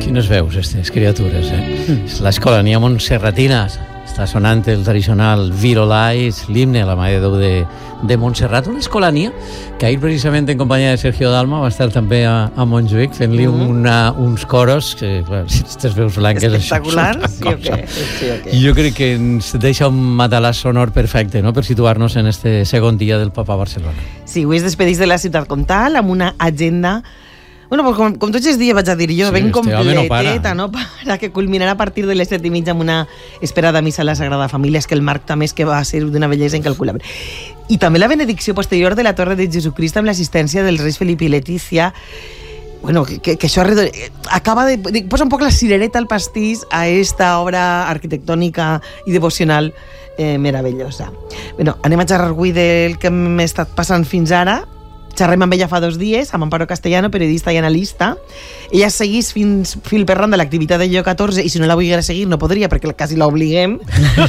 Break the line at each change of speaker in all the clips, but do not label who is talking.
Quines veus, aquestes criatures, L'Escolania Montserratina. Està sonant el tradicional Virolais, l'himne a la Mare de Déu de Montserrat, una escolania que ahir precisament en companyia de Sergio Dalma va estar també a Montjuïc fent-li uns coros que, clar, aquestes veus blanques...
Espectacular, sí o què?
I jo crec que ens deixa un matalàs sonor perfecte, no?, per situar-nos en este segon dia del Papa a Barcelona.
Sí, avui es despedís de la ciutat comtal amb una agenda... Bueno, pues com tots els dies vaig a dir jo, ben completeta, no para, que culminarà a partir de les 7:30 amb una esperada missa a la Sagrada Família. És que el marc també és que va ser d'una bellesa incalculable. I també la benedicció posterior de la Torre de Jesucrist amb l'assistència dels reis Felip i Letícia. Bueno, que això acaba de posar un poc la cirereta al pastís a esta obra arquitectònica i devocional meravellosa. Bueno, anem a xerrar avui del que hem estat passant fins ara. Xerrem amb ella fa 2 dies, amb Amparo Castellano, periodista i analista. Ella segueix fil per randa l'activitat de Lleó XIV, i si no la volguera seguir no podria, perquè quasi l'obliguem.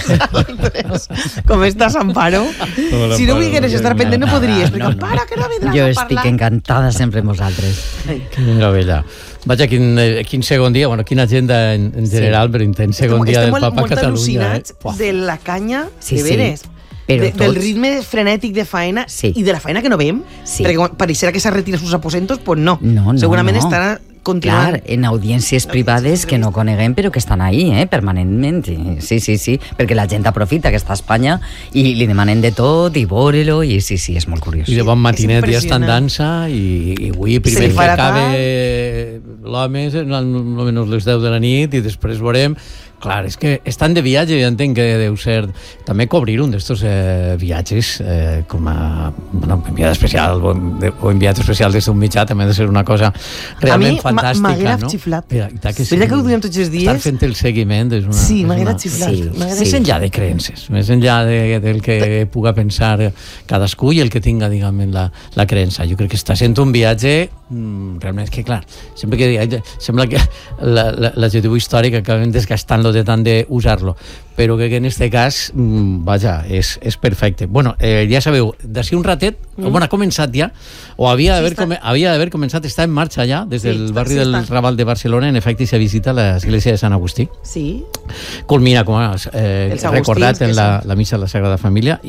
Com estàs, Amparo? Si no volgueres estar pendent no podries, perquè Amparo, que no vindràs a parlar.
Jo estic encantada sempre amb vosaltres.
Que meravella. Vaja, quin segon dia, bueno, quina agenda en general, però intens segon dia del Papa a Catalunya.
Estem molt al·lucinats de la canya, de veres. Del ritme frenètic de faena i de la faena que no veiem, perquè pareixerà que s'ha retirat sus aposentos, pues no. Segurament estarà continuant.
Clar, en audiències privades que no coneguem però que estan ahí, permanentment. Sí, perquè la gent aprofita que està a Espanya i li demanen de tot i veure-lo, i sí, és molt curiós.
I de bon matinet ja està en dansa i avui primer que acabe l'home almenys les 10 de la nit i després veurem. Clar, és que estan de viatge, jo entenc que deu ser també cobrir un d'estos viatges com a enviat especial o enviat especial des d'un mitjà també ha de ser una cosa realment fantàstica, no?
A mi m'haguera xiflat.
Veritat
que ho duem tots els dies.
Estar fent el seguiment és una...
Sí, m'haguera xiflat.
Més enllà de creences, més enllà del que puga pensar cadascú i el que tinga, diguem, la creença. Jo crec que està sent un viatge realment, és que clar, sembla que l'adjectiu històric acabem desgastant-lo de tant d'usar-lo, però que en este cas, vaja, és perfecte. Bueno, ja sabeu, d'ací un ratet, bueno, ha començat ja, o havia d'haver començat, està en marxa ja, des del barri del Raval de Barcelona, en efecte, se visita l'església de Sant Agustí.
Sí.
Culmina, com has recordat, en la missa de la Sagrada Família,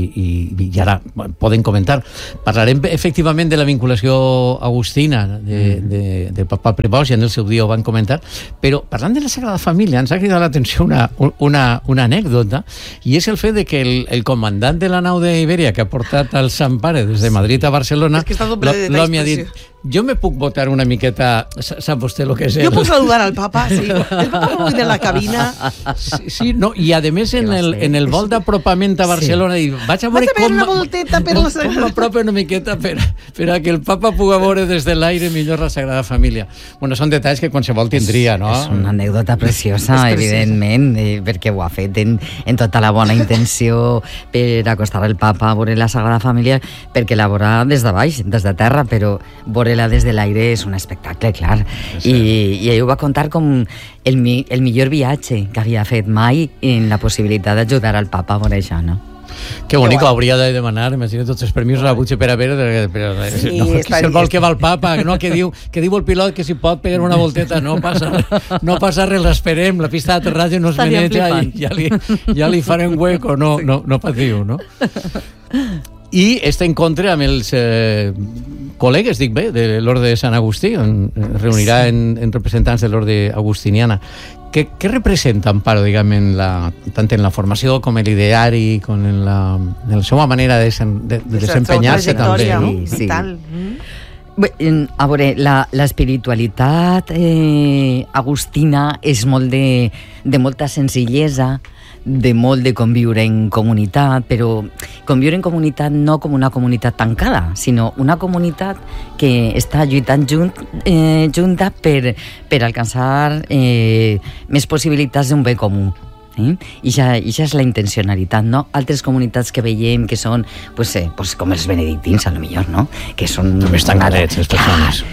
i ara poden comentar. Parlarem efectivament de la vinculació agustina de Papa Prebost, i en el seu dia ho van comentar, però parlant de la Sagrada Família ens ha cridat l'atenció una anècdota, i és el fet de que el comandant de la nau d'Iberia que ha portat el Sant Pare des de Madrid a Barcelona, l'home ha dit: jo me puc botar una miqueta, sap vostè el que és?
Jo puc saludar al papa, sí. El papa vull de la cabina.
Sí, no, i a més en el vol d'apropament a Barcelona, i vaig a veure com m'apropa una miqueta per a que el papa pugui veure des de l'aire millor la Sagrada Família. Bueno, són detalls que qualsevol tindria, no?
És una anècdota preciosa, evidentment, perquè ho ha fet en tota la bona intenció per acostar el papa a veure la Sagrada Família, perquè la veurà des de baix, des de terra, però veure-la des de l'aire és un espectacle, clar. I ell ho va contar com el millor viatge que havia fet mai en la possibilitat d'ajudar al papa a veure això, no?
Que bonic, hauria de demanar, imagina't, tots els permisos a la Butxe per a veure, que és el vol que va el papa, no, que diu el pilot que si pot pegar una volteta, no passa res, l'esperem, la pista d'aterratge no es maneja i ja li farem hueco, no patiu, no? I este encontre amb els col·legues, dic bé, de l'Orde de Sant Agustí, on reunirà en representants de l'Orde Agustiniana. Què representa Amparo, diguem, tant en la formació com en l'ideari, com en la seva manera de desempenyar-se també, no?
Sí.
A veure, l'espiritualitat agustina és molt de molta senzillesa, de molt de conviure en comunitat, però conviure en comunitat no com una comunitat tancada, sinó una comunitat que està lluitant junta per alcançar més possibilitats d'un bé comú. I ja és la intencionalitat, no? Altres comunitats que veiem que són, com els benedictins, a lo millor, no? Que són...
També estan cadets, les persones.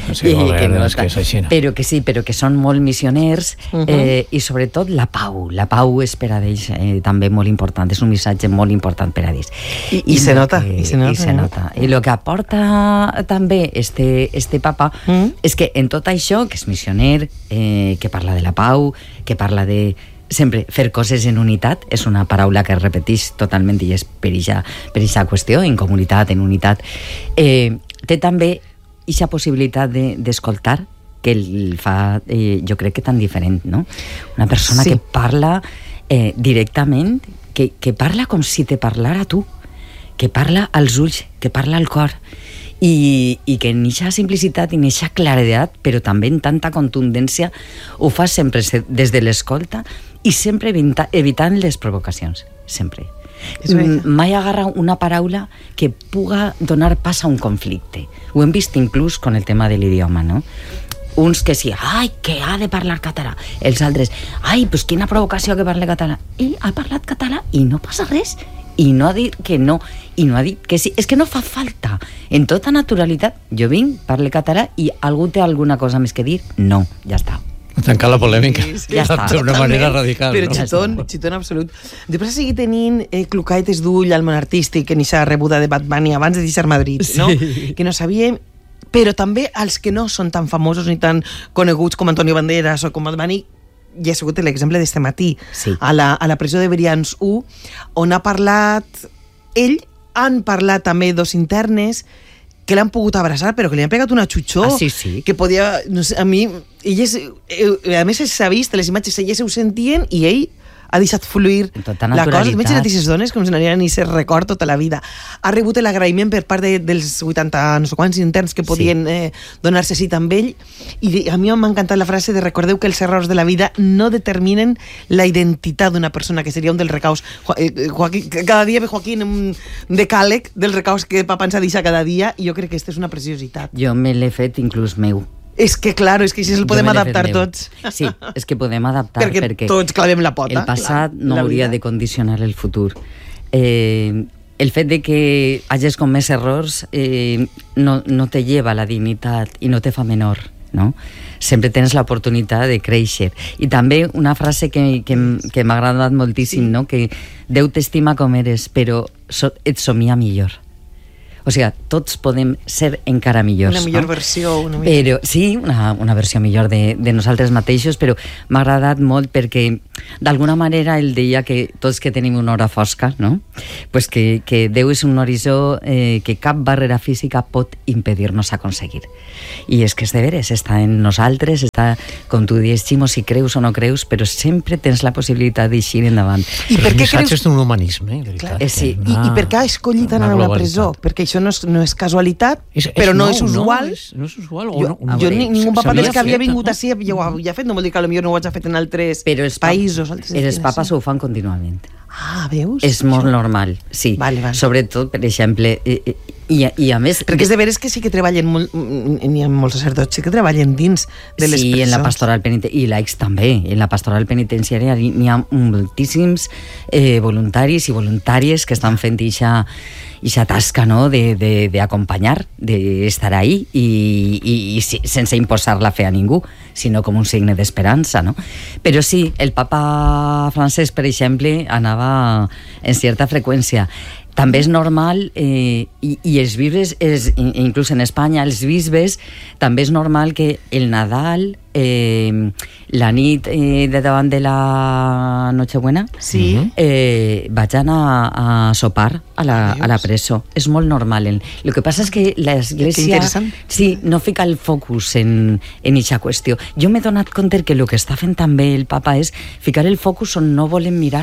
Però que són molt missioners i sobretot la pau. La pau és per a ells també molt important, és un missatge molt important per a ells.
I se nota.
I el que aporta també este papa és que en tot això, que és missioner, que parla de la pau, que parla de sempre fer coses en unitat, és una paraula que es repeteix totalment i és per aquesta qüestió, en comunitat, en unitat. Té també aquesta possibilitat d'escoltar, que el fa, jo crec que tan diferent, no? Una persona que parla directament, que parla com si te parlara tu, que parla als ulls, que parla al cor, i que en eixa simplicitat i en eixa claredat, però també en tanta contundència, ho fa sempre des de l'escolta i sempre evitant les provocacions, sempre. Mai agarra una paraula que puga donar pas a un conflicte. Ho hem vist inclús con el tema de l'idioma, no? Uns que sí, ai, que ha de parlar català. Els altres, ai, pues quina provocació que parli català. Ell ha parlat català i no passa res. I no ha dit que no, i no ha dit que sí. És que no fa falta. En tota naturalitat, jo vinc, parle català i algú té alguna cosa més que dir? No, ja està.
Tancar la polèmica
ja està.
D'una manera radical.
Però xitón absolut. Després seguir tenint clucaetes d'ull al món artístic en eixa rebuda de Bad Bunny abans de deixar Madrid, no? Que no sabíem, però també els que no són tan famosos ni tan coneguts com Antonio Banderas o com Bad Bunny, ja ha sigut l'exemple d'este matí, a la presó de Brians 1, on ha parlat han parlat també dos internes que l'han pogut abraçar, però que li han pegat una xutxó, que podia, no sé, a mi, a més s'ha vist, les imatges, elles ho sentien i ell ha deixat fluir la cosa. Imagina't aquestes dones com se n'anirien i se record tota la vida. Ha rebut l'agraïment per part dels 80 no sé quants interns que podien donar-se cita amb ell, i a mi m'ha encantat la frase de recordeu que els errors de la vida no determinen la identitat d'una persona, que seria un dels recaus. Cada dia ve Joaquín un decàleg dels recaus que papa ens ha deixat cada dia, i jo crec que aquesta és una preciositat.
Jo me l'he fet inclús meu.
És que, claro, és que si el podem adaptar tots.
Sí, és que podem adaptar perquè
tots clavem la pota.
El passat no hauria de condicionar el futur. El fet de que hagis comès errors no te lleva a la dignitat i no te fa menor, no? Sempre tens l'oportunitat de créixer. I també una frase que m'ha agradat moltíssim, no? Que Déu t'estima com eres, però et somia millor. O sigui, tots podem ser encara millors.
Una millor versió.
Però, sí, una versió millor de nosaltres mateixos, però m'ha agradat molt perquè d'alguna manera ell deia que tots que tenim una hora fosca, no? Pues que Déu és un horitzó que cap barrera física pot impedir-nos aconseguir. I és que és de veres, està en nosaltres, està, com tu dius, Ximo, si creus o no creus, però sempre tens la possibilitat d'eixir endavant.
I per què creus? És un humanisme, de veritat.
Sí.
I per què ha escollit anar a la presó? Perquè això no és casualitat, però no és usual.
No és usual.
Jo ningú papa dels que havia vingut així ja ho havia fet, no vol dir que potser no ho hagi fet en altres països.
Els papes ho fan contínuament.
Ah, veus?
És molt normal, sí.
Vale.
Sobretot, per exemple, i a més...
Perquè és de veres que sí que treballen molt, n'hi ha molts sacerdots, sí que treballen dins de les presons.
Sí, en la pastoral penitenciària, i laics també, en la pastoral penitenciària n'hi ha moltíssims voluntaris i voluntàries que estan fent ixa tasca, no?, d'acompanyar, d'estar ahí i sense imposar la fe a ningú, sinó com un signe d'esperança, no? Però sí, el papa francès, per exemple, anava en certa freqüència. També és normal, i els bisbes, inclús en Espanya, els bisbes, també és normal que el Nadal, la nit de davant de la Nochebuena, vaig anar a sopar a la presó. És molt normal. El que passa és que l'Església no fica el focus en aquesta qüestió. Jo m'he donat compte que el que està fent també el papa és ficar el focus on no volen mirar.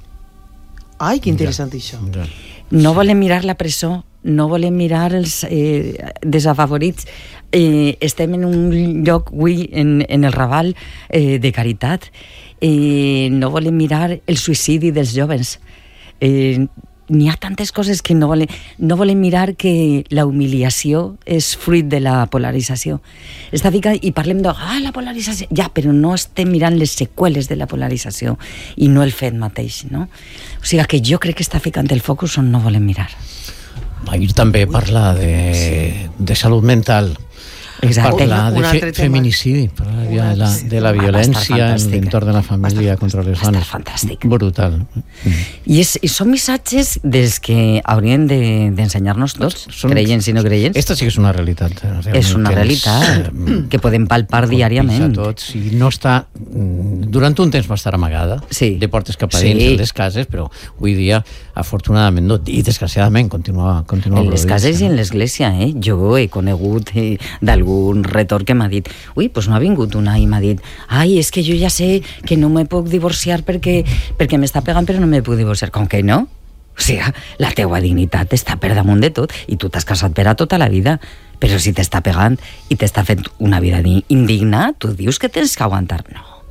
Ai, que interessant això.
No volem mirar la presó, no volem mirar els desafavorits. Estem en un lloc avui en el Raval de caritat. No volem mirar el suïcidi dels joves. n'hi ha tantes coses que no volen mirar que la humiliació és fruit de la polarització. Està ficant i parlem de la polarització, ja, però no estem mirant les seqüeles de la polarització i no el fet mateix, no? O sigui que jo crec que està ficant el focus on no volem mirar.
Ahir també parla de salut mental.
Exacte.
Parlar de feminicidi, parlar de la violència en l'entorn de la família contra les dones.
Fantàstic.
Brutal.
I són missatges dels que haurien d'ensenyar-nos tots, creients i no creients.
Esta sí que és una realitat.
És una realitat que podem palpar diàriament.
I no està... Durant un temps va estar amagada, de portes cap a dins de les cases, però avui dia, afortunadament, no, i desgraciadament, continua
en les cases i en l'església, Jo he conegut d'algun retor que m'ha dit pues no ha vingut una i m'ha dit és que jo ja sé que no me puc divorciar perquè m'està pegant però no me puc divorciar. Com que no? O sigui, la teua dignitat està per damunt de tot i tu t'has casat per a tota la vida, però si t'està pegant i t'està fent una vida indigna, tu dius que tens que aguantar.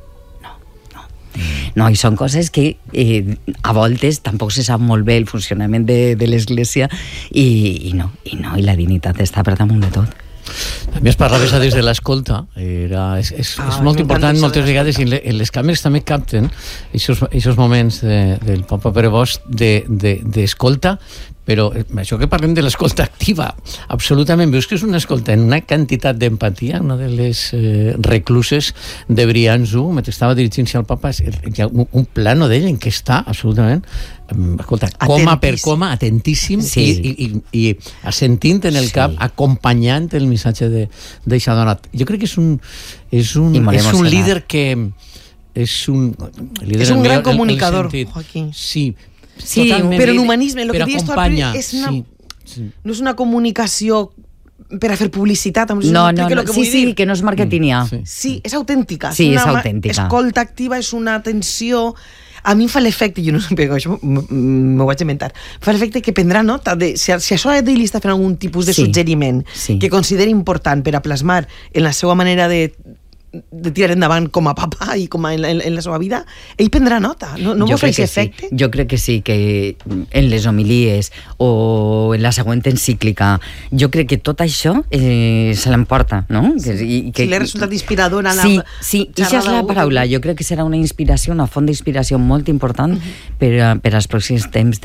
No, i són coses que a voltes tampoc se sap molt bé el funcionament de l'església i la dignitat està per damunt de tot.
També es parlava des de l'escolta, és molt important moltes vegades, i les càmeres també capten aquests moments del Papa Pere Bosch d'escolta, però això que parlem de l'escolta activa, absolutament, veus que és una escolta en una quantitat d'empatia. Una de les recluses de Brianzo, mentre estava dirigint-se al Papa, hi ha un plano d'ell en què està absolutament, escolta, coma per coma, atentíssim, i assentint en el cap, acompanyant el missatge d'eixa dona. Jo crec que és un líder que... És un
gran comunicador, Joaquín.
Sí,
però l'humanisme, el que dius tu no és una comunicació per a fer publicitat.
Que no és marketingià.
Sí, és autèntica.
Sí, és autèntica.
Escolta activa, és una atenció... A mi em fa l'efecte, jo no sé, això m'ho vaig inventar, fa l'efecte que prendrà nota de, si això ell està fent algun tipus de suggeriment que consideri important per a plasmar en la seva manera de tirar endavant com a papa i com en la seva vida, ell prendrà nota. No m'ho fa aquest efecte?
Jo crec que sí, que en les homilies o en la següent encíclica, jo crec que tot això se l'emporta, no?
Si l'ha resultat inspirador a la...
Sí, això és la paraula. Jo crec que serà una inspiració, una font d'inspiració molt important per als pròxims temps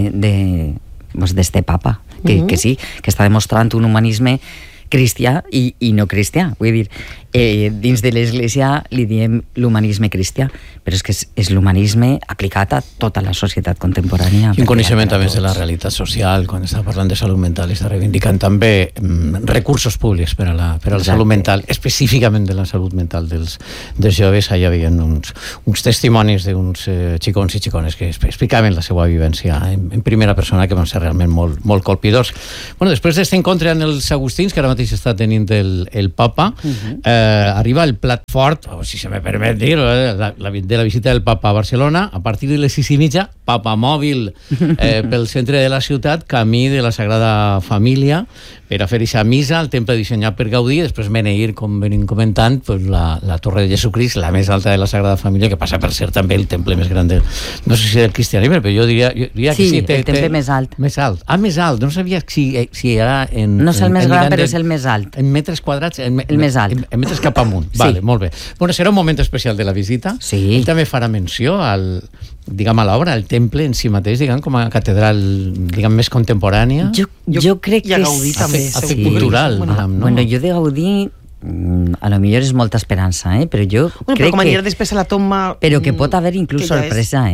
d'este papa, que sí, que està demostrant un humanisme cristià i no cristià. Vull dir, dins de l'Església li diem l'humanisme cristià, però és que és l'humanisme aplicat a tota la societat contemporània.
I un coneixement també de la realitat social, quan està parlant de salut mental, està reivindicant també recursos públics per a la salut mental, específicament de la salut mental dels joves. Allà hi havia uns testimonis d'uns xicons i xicones que explicaven la seva vivència en primera persona, que van ser realment molt colpidors. Després d'aquest encontre amb els agustins, que ara mateix està tenint el Papa, arriba el plat fort, si se me permet dir, de la visita del Papa a Barcelona. A partir de les 6:30, Papa mòbil pel centre de la ciutat, camí de la Sagrada Família, per a fer aquesta missa al temple dissenyat per Gaudí. Després beneir, com venim comentant, la Torre de Jesucrist, la més alta de la Sagrada Família, que passa per ser també el temple més gran no sé si del cristianisme, però jo diria que sí.
El temple més alt.
Més alt. Més alt. No sabia si era en...
No és el més gran, però és el més alt.
En metres quadrats? El
més alt.
En metres cap amunt. Vale, molt bé. Bueno, serà un moment especial de la visita.
Sí.
Ell també farà menció a l'obra, al temple en si mateix, com a catedral, més contemporània.
Jo crec que
Gaudí també.
Ha fet cultural, no?
Bueno, jo de Gaudí a lo millor és molta esperança, però jo crec
com anirà després a la tomba...
Però que pot haver inclús sorpresa,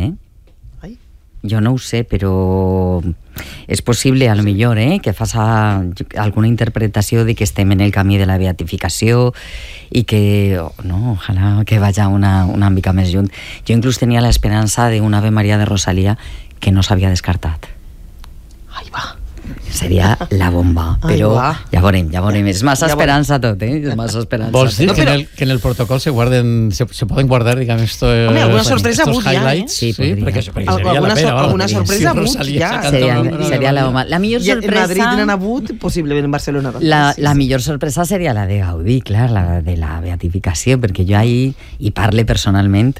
Jo no ho sé, però és possible, a lo millor, que faça alguna interpretació de que estem en el camí de la beatificació i que, ojalà que vagi una mica més junt. Jo inclús tenia l'esperança d'una Ave Maria de Rosalia que no s'havia descartat.
Ai, va.
seria la bomba, però ja veurem, és massa esperança tot, és massa esperança.
Vols dir que en el protocol se poden guardar, diguem,
alguna sorpresa avui
highlights?
Sí,
alguna sorpresa avui ja.
Seria la bomba. La millor sorpresa...
En Madrid n'han hagut, possiblement en Barcelona.
La millor sorpresa seria la de Gaudí, clar, la de la beatificació, perquè jo ahir, i parle personalment,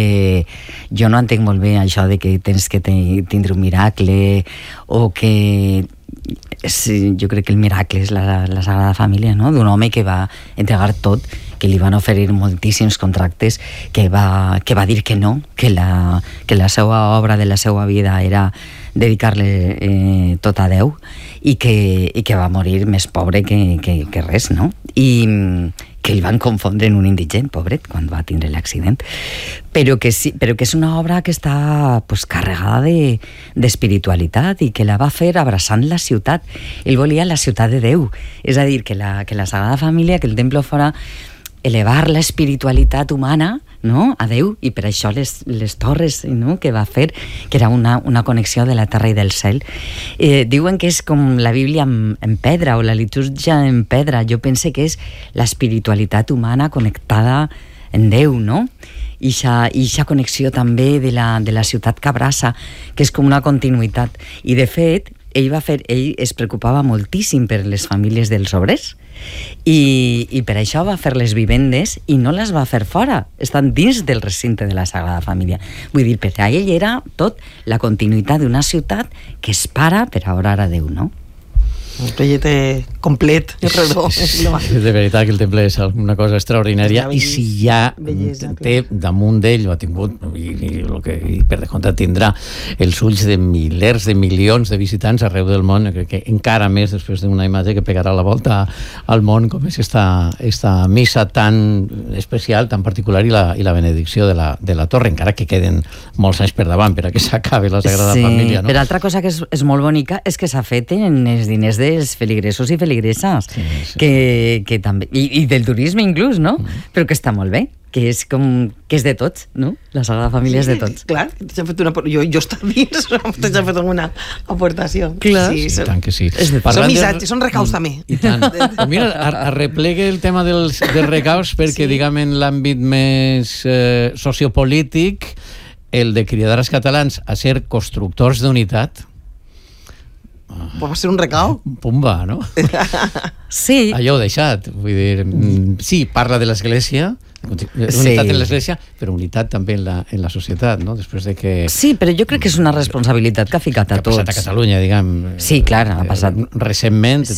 jo no entenc molt bé això de que tens que tindre un miracle o que... jo crec que el miracle és la Sagrada Família, no? D'un home que va entregar tot, que li van oferir moltíssims contractes, que va dir que no, que la seva obra de la seva vida era dedicar-le tot a Déu i que va morir més pobre que res, no? I que el van confondre en un indigent, pobret, quan va tindre l'accident. Però que és una obra que està carregada d'espiritualitat i que la va fer abraçant la ciutat. Ell volia la ciutat de Déu. És a dir, que la Sagrada Família, que el temple fora elevar l'espiritualitat humana, no?, a Déu, i per això les torres, no?, que va fer, que era una connexió de la terra i del cel. Diuen que és com la Bíblia en pedra, o la litúrgia en pedra. Jo pense que és l'espiritualitat humana connectada en Déu, no? I aquesta connexió també de la ciutat que abraça, que és com una continuïtat. I de fet, ell es preocupava moltíssim per les famílies dels obrers, i per això va fer les vivendes i no les va fer fora, estan dins del recinte de la Sagrada Família. Vull dir, per a ell era tot la continuïtat d'una ciutat que es para per a orar a Déu, no?
Un projecte complet i redó.
De veritat que el temple és una cosa extraordinària, i si ja té damunt d'ell, o ha tingut, i per de compte tindrà els ulls de milers de milions de visitants arreu del món, crec que encara més després d'una imatge que pegarà la volta al món, com és esta missa tan especial, tan particular, i la benedicció de la torre, encara que queden molts anys per davant per a que s'acabi la Sagrada Família, no?
Però altra cosa que és molt bonica és que s'ha fet en els diners dels feligresos i feligreses, que també, i del turisme inclús, no? Però que està molt bé, que és de tots, no? La Sagrada Família és de tots.
Clar, t'ha fet jo està dins, t'ha fet alguna aportació.
Clar.
Sí, tant que sí.
Són missatges, són recaus també.
I tant. Mira, arreplegue el tema dels recaus perquè, diguem, en l'àmbit més sociopolític, el de cridar als catalans a ser constructors d'unitat,
va ser un recau.
Pumba, no?
Sí.
Allò ho he deixat. Vull dir, sí, parla de l'Església, unitat en l'Església, però unitat també en la societat, no? Després de que...
Sí, però jo crec que és una responsabilitat que ha ficat a tots.
Que ha passat a Catalunya, diguem.
Sí, clar, ha passat.
Recentment,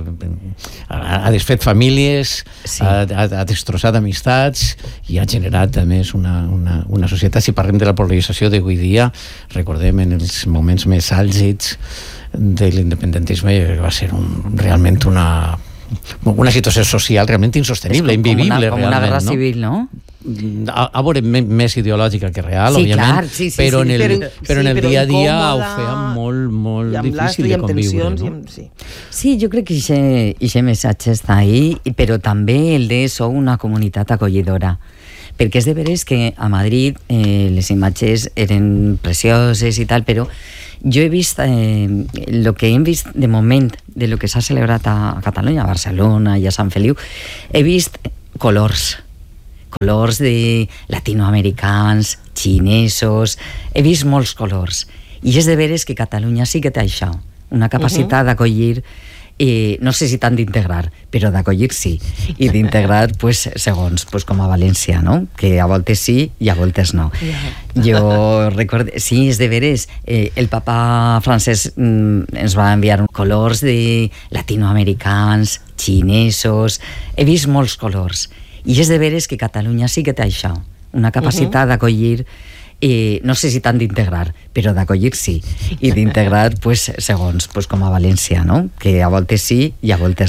ha desfet famílies, ha destrossat amistats i ha generat, a més, una societat. Si parlem de la polarització d'avui dia, recordem en els moments més àlgids de l'independentisme, va ser realment una situació social realment insostenible, invivible,
com una guerra civil, no?
A veure, més ideològica que real, òbviament, però en el dia a dia ho feia molt difícil de conviure, no?
Sí, jo crec que aquest missatge està ahí, però també el de sou una comunitat acollidora, perquè és de veres que a Madrid les imatges eren precioses i tal, però jo he vist el que hem vist de moment de lo que s'ha celebrat a Catalunya, a Barcelona i a Sant Feliu, he vist colors de latinoamericans, xinesos, he vist molts colors, i és de veres que Catalunya sí que té això, una capacitat d'acollir, no sé si tant d'integrar, però d'acollir sí, i d'integrar segons, com a València, no? Que a voltes sí i a voltes no. Jo recordo, sí, és de veres, el papa francès ens va enviar colors de latinoamericans, xinesos, he vist molts colors, i és de veres que Catalunya sí que té això, una capacitat d'acollir, no sé si tant d'integrar, però d'acollir sí, i d'integrar segons, com a València, no? Que a voltes sí i a voltes